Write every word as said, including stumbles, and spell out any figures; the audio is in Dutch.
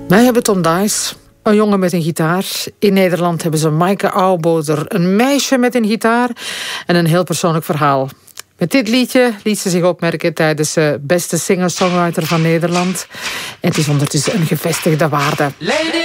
Wij hebben Tom Dice, een jongen met een gitaar. In Nederland hebben ze Maaike Auwboter, een meisje met een gitaar. En een heel persoonlijk verhaal. Met dit liedje liet ze zich opmerken tijdens de beste singer-songwriter van Nederland. En het is ondertussen een gevestigde waarde.